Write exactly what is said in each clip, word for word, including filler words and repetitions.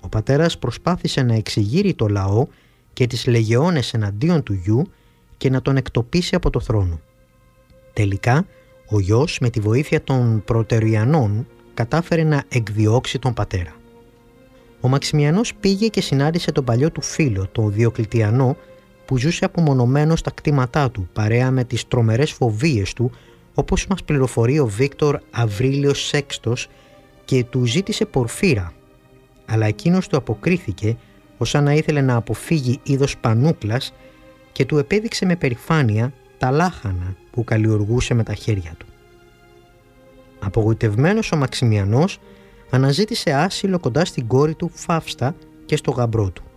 πατέρας προσπάθησε να εξηγείρει το λαό και τις λεγεώνες εναντίον του γιου και να τον εκτοπίσει από το θρόνο. Τελικά, ο γιος με τη βοήθεια των Προτεριανών κατάφερε να εκδιώξει τον πατέρα. Ο Μαξιμιανός πήγε και συνάντησε τον παλιό του φίλο, τον Διοκλητιανό, που ζούσε απομονωμένο στα κτήματά του, παρέα με τις τρομερές φοβίες του, όπως μας πληροφορεί ο Βίκτορ Αβρίλιος Σέξτος, και του ζήτησε πορφύρα, αλλά εκείνος του αποκρίθηκε ως να ήθελε να αποφύγει είδος πανούκλας και του επέδειξε με περηφάνεια τα λάχανα που καλλιεργούσε με τα χέρια του. Απογοητευμένος ο Μαξιμιανός αναζήτησε άσυλο κοντά στην κόρη του Φαύστα και στο γαμπρό του.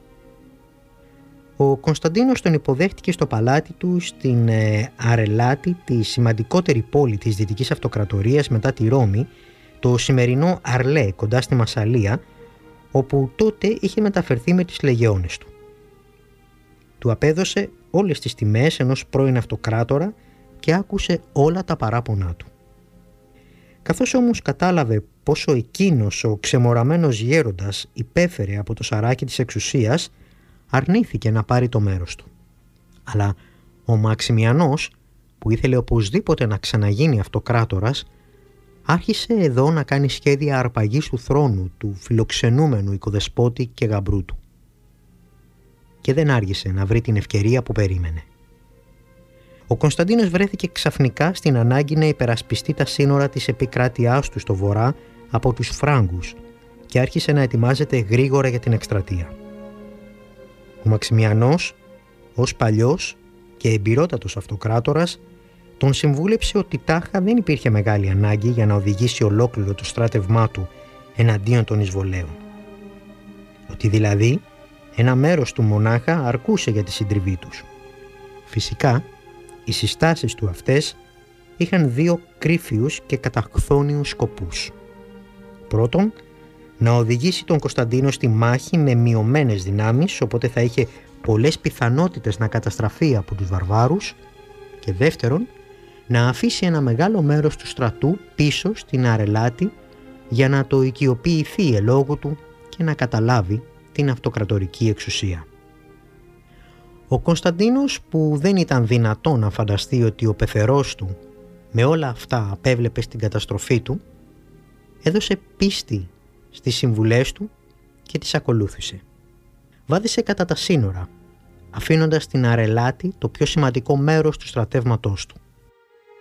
Ο Κωνσταντίνος τον υποδέχτηκε στο παλάτι του στην ε, Αρελάτη, τη σημαντικότερη πόλη της Δυτικής Αυτοκρατορίας μετά τη Ρώμη, το σημερινό Αρλέ κοντά στη Μασσαλία, όπου τότε είχε μεταφερθεί με τις λεγεώνες του. Του απέδωσε όλες τις τιμές ενός πρώην αυτοκράτορα και άκουσε όλα τα παράπονά του. Καθώς όμως κατάλαβε πόσο εκείνος ο ξεμοραμένος γέροντας υπέφερε από το σαράκι της εξουσίας, αρνήθηκε να πάρει το μέρος του. Αλλά ο Μαξιμιανός, που ήθελε οπωσδήποτε να ξαναγίνει αυτοκράτορας, άρχισε εδώ να κάνει σχέδια αρπαγής του θρόνου του φιλοξενούμενου οικοδεσπότη και γαμπρού του. Και δεν άργησε να βρει την ευκαιρία που περίμενε. Ο Κωνσταντίνος βρέθηκε ξαφνικά στην ανάγκη να υπερασπιστεί τα σύνορα της επικράτειάς του στο βορρά από τους Φράγκους και άρχισε να ετοιμάζεται γρήγορα για την εκστρατεία. Ο Μαξιμιανός, ως παλιός και εμπειρότατος αυτοκράτορας, τον συμβούλεψε ότι τάχα δεν υπήρχε μεγάλη ανάγκη για να οδηγήσει ολόκληρο το στράτευμά του εναντίον των εισβολέων. Ότι δηλαδή ένα μέρος του μονάχα αρκούσε για τη συντριβή τους. Φυσικά, οι συστάσεις του αυτές είχαν δύο κρύφιους και καταχθόνιους σκοπούς. Πρώτον, να οδηγήσει τον Κωνσταντίνο στη μάχη με μειωμένες δυνάμεις, οπότε θα είχε πολλές πιθανότητες να καταστραφεί από τους βαρβάρους, και δεύτερον, να αφήσει ένα μεγάλο μέρος του στρατού πίσω στην Αρελάτη για να το οικειοποιηθεί ελόγου του και να καταλάβει την αυτοκρατορική εξουσία. Ο Κωνσταντίνος, που δεν ήταν δυνατό να φανταστεί ότι ο πεθερός του με όλα αυτά απέβλεπε στην καταστροφή του, έδωσε πίστη στις συμβουλές του και τις ακολούθησε. Βάδισε κατά τα σύνορα, αφήνοντας την Αρελάτη το πιο σημαντικό μέρος του στρατεύματός του.